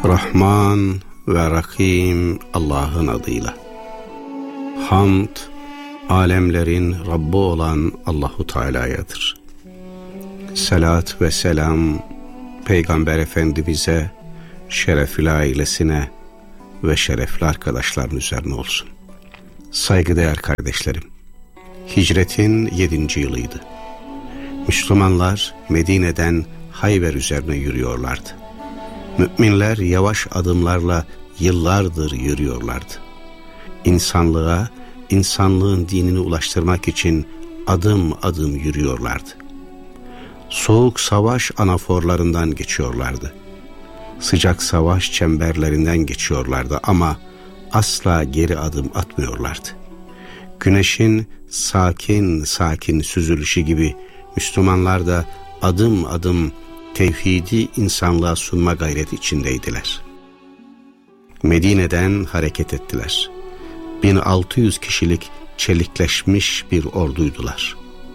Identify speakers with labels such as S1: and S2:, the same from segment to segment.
S1: Rahman ve Rahim Allah'ın adıyla. Hamd, alemlerin Rabbi olan Allahu Teala'yadır. Salat ve selam Peygamber Efendimiz'e, şerefli ailesine ve şerefli arkadaşların üzerine olsun. Saygıdeğer kardeşlerim, hicretin 7. yılıydı. Müslümanlar Medine'den Hayber üzerine yürüyorlardı. Müminler yavaş adımlarla yıllardır yürüyorlardı. İnsanlığa, insanlığın dinini ulaştırmak için adım adım yürüyorlardı. Soğuk savaş anaforlarından geçiyorlardı. Sıcak savaş çemberlerinden geçiyorlardı ama asla geri adım atmıyorlardı. Güneşin sakin sakin süzülüşü gibi Müslümanlar da adım adım tevhidi insanlığa sunma gayreti içindeydiler. Medine'den hareket ettiler. 1600 kişilik çelikleşmiş bir orduydular.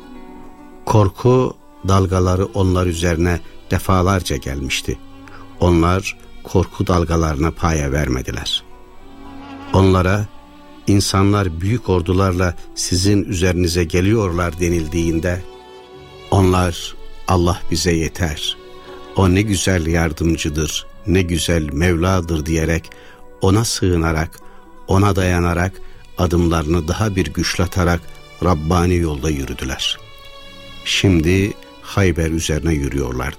S1: Korku dalgaları onlar üzerine defalarca gelmişti. Onlar korku dalgalarına paya vermediler. Onlara insanlar büyük ordularla sizin üzerinize geliyorlar denildiğinde onlar Allah bize yeter, o ne güzel yardımcıdır, ne güzel Mevladır diyerek ona sığınarak, ona dayanarak adımlarını daha bir güçlatarak Rabbani yolda yürüdüler. Şimdi Hayber üzerine yürüyorlardı.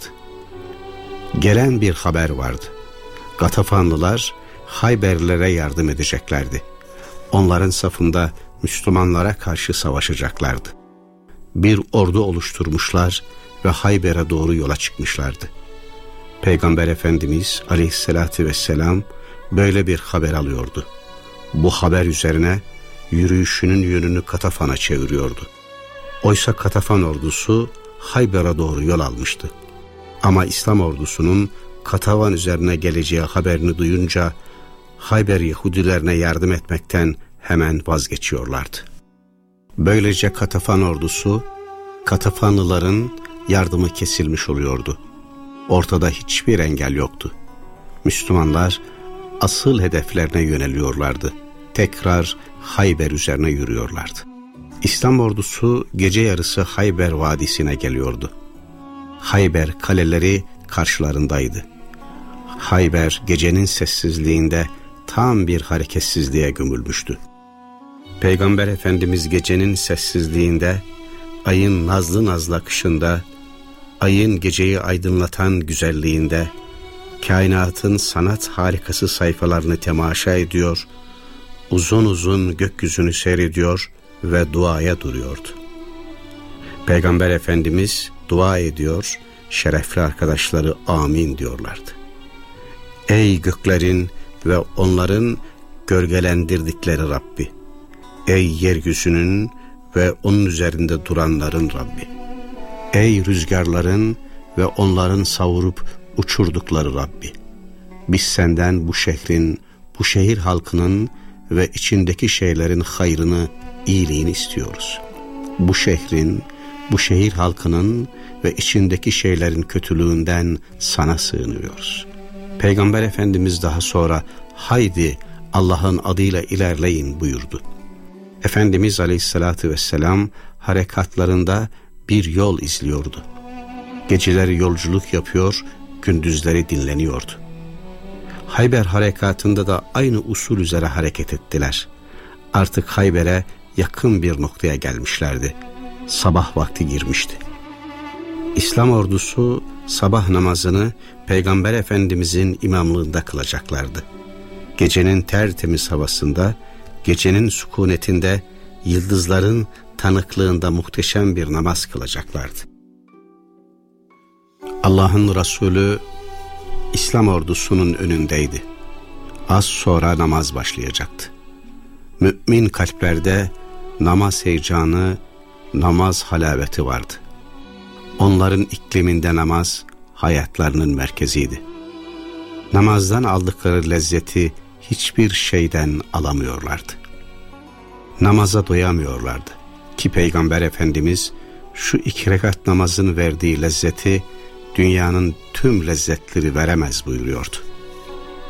S1: Gelen bir haber vardı. Gatafanlılar Hayberlilere yardım edeceklerdi. Onların safında Müslümanlara karşı savaşacaklardı. Bir ordu oluşturmuşlar ve Hayber'e doğru yola çıkmışlardı. Peygamber Efendimiz Aleyhisselatü Vesselam böyle bir haber alıyordu. Bu haber üzerine yürüyüşünün yönünü Katafan'a çeviriyordu. Oysa Katafan ordusu Hayber'e doğru yol almıştı. Ama İslam ordusunun Katafan üzerine geleceği haberini duyunca Hayber Yahudilerine yardım etmekten hemen vazgeçiyorlardı. Böylece Katafan ordusu, Katafanlıların yardımı kesilmiş oluyordu. Ortada hiçbir engel yoktu. Müslümanlar asıl hedeflerine yöneliyorlardı. Tekrar Hayber üzerine yürüyorlardı. İslam ordusu gece yarısı Hayber Vadisi'ne geliyordu. Hayber kaleleri karşılarındaydı. Hayber gecenin sessizliğinde tam bir hareketsizliğe gömülmüştü. Peygamber Efendimiz gecenin sessizliğinde, ayın nazlı nazlı akışında, ayın geceyi aydınlatan güzelliğinde, kainatın sanat harikası sayfalarını temaşa ediyor, uzun uzun gökyüzünü seyrediyor ve duaya duruyordu. Peygamber Efendimiz dua ediyor, şerefli arkadaşları amin diyorlardı. Ey göklerin ve onların gölgelendirdikleri Rabbi! Ey yeryüzünün ve onun üzerinde duranların Rabbi! Ey rüzgarların ve onların savurup uçurdukları Rabbi! Biz senden bu şehrin, bu şehir halkının ve içindeki şeylerin hayrını, iyiliğini istiyoruz. Bu şehrin, bu şehir halkının ve içindeki şeylerin kötülüğünden sana sığınıyoruz. Peygamber Efendimiz daha sonra haydi Allah'ın adıyla ilerleyin buyurdu. Efendimiz Aleyhisselatü Vesselam harekatlarında bir yol izliyordu. Geceleri yolculuk yapıyor, gündüzleri dinleniyordu. Hayber harekatında da aynı usul üzere hareket ettiler. Artık Hayber'e yakın bir noktaya gelmişlerdi. Sabah vakti girmişti. İslam ordusu sabah namazını Peygamber Efendimizin imamlığında kılacaklardı. Gecenin tertemiz havasında, gecenin sükunetinde, yıldızların tanıklığında muhteşem bir namaz kılacaklardı. Allah'ın Resulü İslam ordusunun önündeydi. Az sonra namaz başlayacaktı. Mümin kalplerde namaz heyecanı, namaz halaveti vardı. Onların ikliminde namaz hayatlarının merkeziydi. Namazdan aldıkları lezzeti hiçbir şeyden alamıyorlardı. Namaza doyamıyorlardı ki Peygamber Efendimiz şu 2 rekat namazın verdiği lezzeti dünyanın tüm lezzetleri veremez buyuruyordu.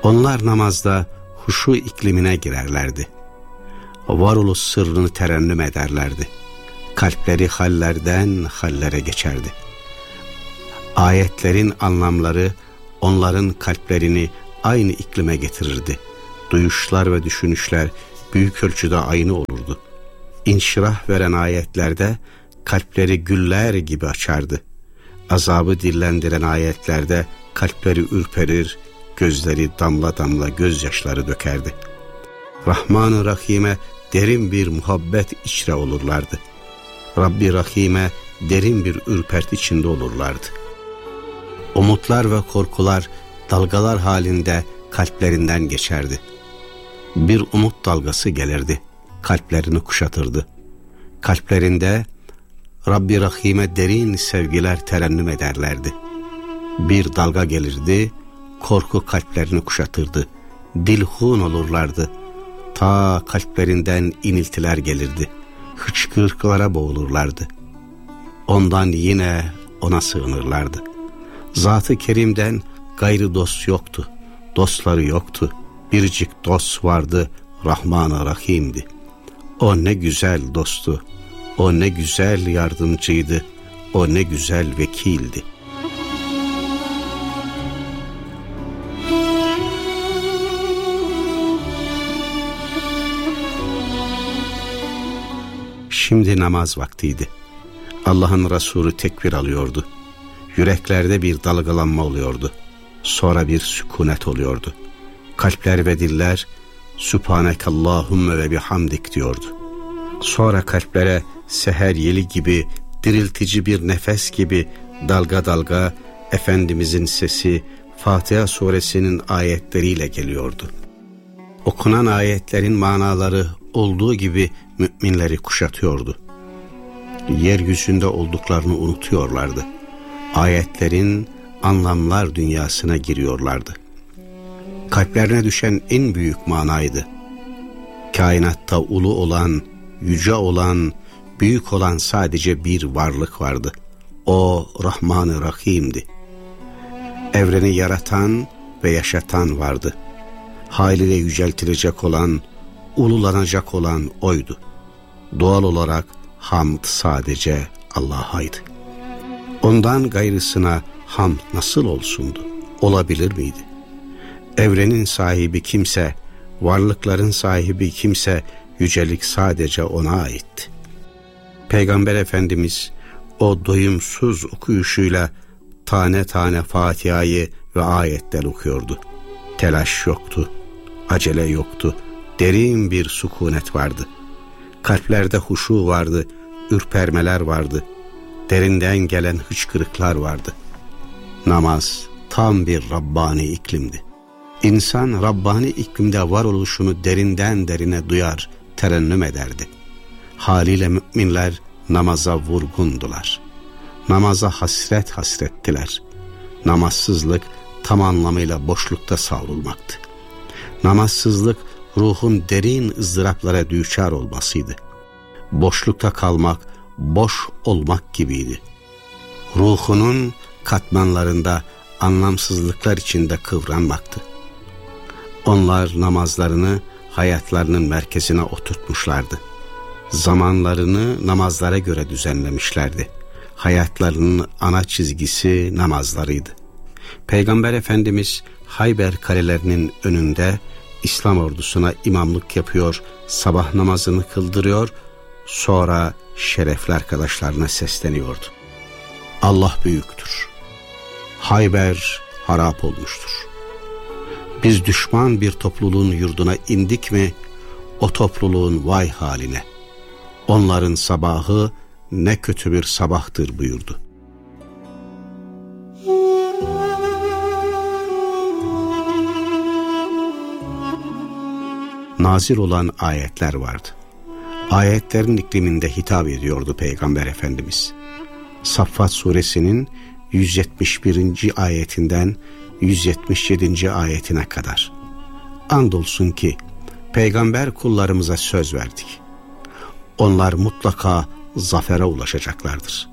S1: Onlar namazda huşu iklimine girerlerdi. Varoluş sırrını terennüm ederlerdi. Kalpleri hallerden hallere geçerdi. Ayetlerin anlamları onların kalplerini aynı iklime getirirdi. Duyuşlar ve düşünüşler büyük ölçüde aynı olurdu. İnşirah veren ayetlerde kalpleri güller gibi açardı. Azabı dillendiren ayetlerde kalpleri ürperir, gözleri damla damla gözyaşları dökerdi. Rahman-ı Rahim'e derin bir muhabbet içre olurlardı. Rabbi Rahim'e derin bir ürpert içinde olurlardı. Umutlar ve korkular dalgalar halinde kalplerinden geçerdi. Bir umut dalgası gelirdi, kalplerini kuşatırdı. Kalplerinde Rabbi Rahim'e derin sevgiler terennüm ederlerdi. Bir dalga gelirdi, korku kalplerini kuşatırdı. Dilhun olurlardı. Ta kalplerinden iniltiler gelirdi. Hıçkırıklara boğulurlardı. Ondan yine ona sığınırlardı. Zat-ı Kerim'den gayrı dost yoktu. Dostları yoktu. Biricik dost vardı, Rahman-ı Rahim'di. O ne güzel dostu, o ne güzel yardımcıydı, o ne güzel vekildi. Şimdi namaz vaktiydi. Allah'ın Resulü tekbir alıyordu. Yüreklerde bir dalgalanma oluyordu. Sonra bir sükunet oluyordu. Kalpler ve diller Sübhanekallahümme ve bihamdik diyordu. Sonra kalplere seher yeli gibi, diriltici bir nefes gibi dalga dalga Efendimizin sesi Fatiha suresinin ayetleriyle geliyordu. Okunan ayetlerin manaları olduğu gibi müminleri kuşatıyordu. Yeryüzünde olduklarını unutuyorlardı. Ayetlerin anlamlar dünyasına giriyorlardı. Kalplerine düşen en büyük manaydı. Kainatta ulu olan, yüce olan, büyük olan sadece bir varlık vardı. O Rahman-ı Rahim'di. Evreni yaratan ve yaşatan vardı. Haliyle yüceltilecek olan, ululanacak olan oydu. Doğal olarak hamd sadece Allah'aydı. Ondan gayrısına hamd nasıl olsundu? Olabilir miydi? Evrenin sahibi kimse, varlıkların sahibi kimse, yücelik sadece ona aitti. Peygamber Efendimiz o doyumsuz okuyuşuyla tane tane Fatiha'yı ve ayetler okuyordu. Telaş yoktu, acele yoktu, derin bir sükunet vardı. Kalplerde huşu vardı, ürpermeler vardı, derinden gelen hıçkırıklar vardı. Namaz tam bir Rabbani iklimdi. İnsan Rabbani iklimde varoluşunu derinden derine duyar, terennüm ederdi. Haliyle müminler namaza vurgundular. Namaza hasret hasrettiler. Namazsızlık tam anlamıyla boşlukta savrulmaktı. Namazsızlık ruhun derin ızdıraplara düçar olmasıydı. Boşlukta kalmak, boş olmak gibiydi. Ruhunun katmanlarında anlamsızlıklar içinde kıvranmaktı. Onlar namazlarını hayatlarının merkezine oturtmuşlardı. Zamanlarını namazlara göre düzenlemişlerdi. Hayatlarının ana çizgisi namazlarıydı. Peygamber Efendimiz Hayber kalelerinin önünde İslam ordusuna imamlık yapıyor, sabah namazını kıldırıyor, sonra şerefli arkadaşlarına sesleniyordu. Allah büyüktür. Hayber harap olmuştur. Biz düşman bir topluluğun yurduna indik mi, o topluluğun vay haline. Onların sabahı ne kötü bir sabahtır buyurdu. Nazil olan ayetler vardı. Ayetlerin ikliminde hitap ediyordu Peygamber Efendimiz. Saffat suresinin 171. ayetinden 177. ayetine kadar. Andolsun ki peygamber kullarımıza söz verdik. Onlar mutlaka zafere ulaşacaklardır.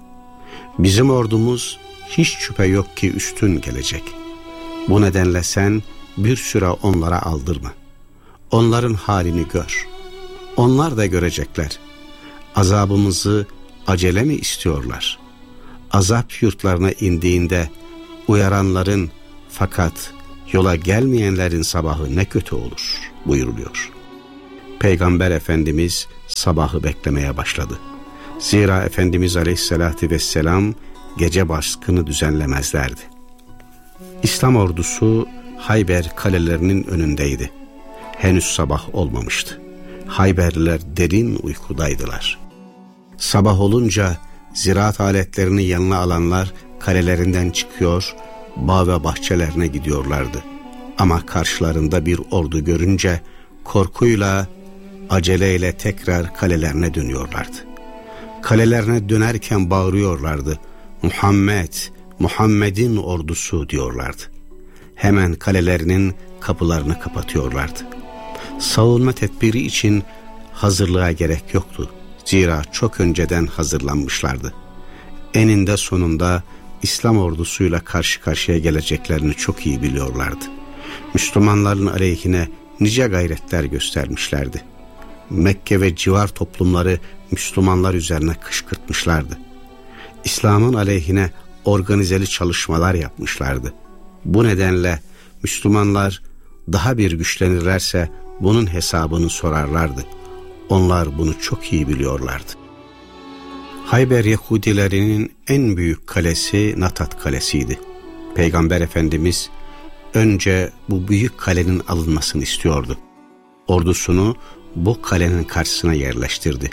S1: Bizim ordumuz hiç şüphe yok ki üstün gelecek. Bu nedenle sen bir süre onlara aldırma. Onların halini gör. Onlar da görecekler. Azabımızı acele mi istiyorlar? Azap yurtlarına indiğinde uyaranların fakat yola gelmeyenlerin sabahı ne kötü olur buyuruluyor. Peygamber Efendimiz sabahı beklemeye başladı. Zira Efendimiz Aleyhisselatü Vesselam gece baskını düzenlemezlerdi. İslam ordusu Hayber kalelerinin önündeydi. Henüz sabah olmamıştı. Hayberliler derin uykudaydılar. Sabah olunca ziraat aletlerini yanına alanlar kalelerinden çıkıyor, bağ ve bahçelerine gidiyorlardı. Ama karşılarında bir ordu görünce korkuyla, aceleyle tekrar kalelerine dönüyorlardı. Kalelerine dönerken bağırıyorlardı. Muhammed, Muhammed'in ordusu diyorlardı. Hemen kalelerinin kapılarını kapatıyorlardı. Savunma tedbiri için hazırlığa gerek yoktu. Zira çok önceden hazırlanmışlardı. Eninde sonunda İslam ordusuyla karşı karşıya geleceklerini çok iyi biliyorlardı. Müslümanların aleyhine nice gayretler göstermişlerdi. Mekke ve civar toplumları Müslümanlar üzerine kışkırtmışlardı. İslam'ın aleyhine organizeli çalışmalar yapmışlardı. Bu nedenle Müslümanlar daha bir güçlenirlerse bunun hesabını sorarlardı. Onlar bunu çok iyi biliyorlardı. Hayber Yahudilerinin en büyük kalesi Natat Kalesi'ydi. Peygamber Efendimiz önce bu büyük kalenin alınmasını istiyordu. Ordusunu bu kalenin karşısına yerleştirdi.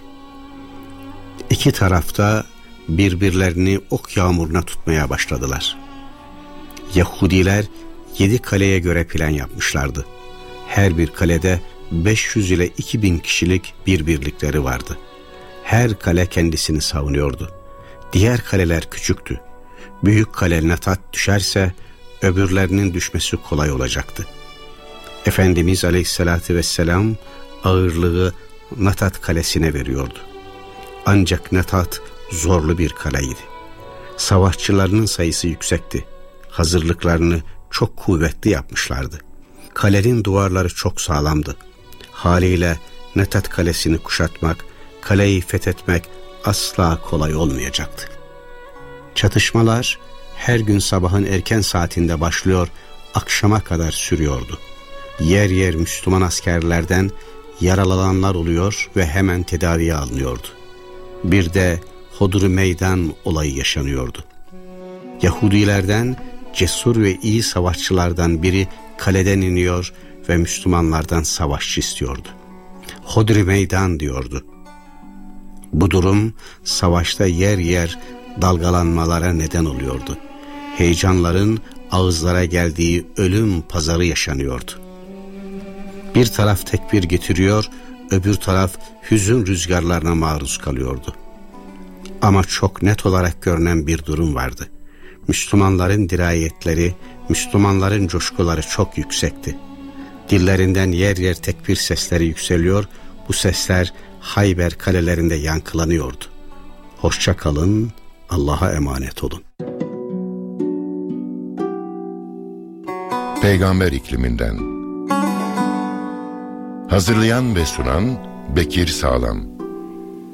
S1: İki tarafta birbirlerini ok yağmuruna tutmaya başladılar. Yahudiler 7 kaleye göre plan yapmışlardı. Her bir kalede 500 ile 2000 kişilik bir birlikleri vardı. Her kale kendisini savunuyordu. Diğer kaleler küçüktü. Büyük kale Natat düşerse öbürlerinin düşmesi kolay olacaktı. Efendimiz Aleyhisselatü Vesselam ağırlığı Natat kalesine veriyordu. Ancak Natat zorlu bir kaleydi. Savaşçılarının sayısı yüksekti. Hazırlıklarını çok kuvvetli yapmışlardı. Kalenin duvarları çok sağlamdı. Haliyle Natat kalesini kuşatmak, kaleyi fethetmek asla kolay olmayacaktı. Çatışmalar her gün sabahın erken saatinde başlıyor, akşama kadar sürüyordu. Yer yer Müslüman askerlerden yaralananlar oluyor ve hemen tedaviye alınıyordu. Bir de Hodri Meydan olayı yaşanıyordu. Yahudilerden cesur ve iyi savaşçılardan biri kaleden iniyor ve Müslümanlardan savaşçı istiyordu. Hodri Meydan diyordu. Bu durum savaşta yer yer dalgalanmalara neden oluyordu. Heyecanların ağızlara geldiği ölüm pazarı yaşanıyordu. Bir taraf tekbir getiriyor, öbür taraf hüzün rüzgarlarına maruz kalıyordu. Ama çok net olarak görünen bir durum vardı. Müslümanların dirayetleri, Müslümanların coşkuları çok yüksekti. Dillerinden yer yer tekbir sesleri yükseliyor, bu sesler Hayber kalelerinde yankılanıyordu. Hoşça kalın, Allah'a emanet olun.
S2: Peygamber ikliminden. Hazırlayan ve sunan Bekir Sağlam.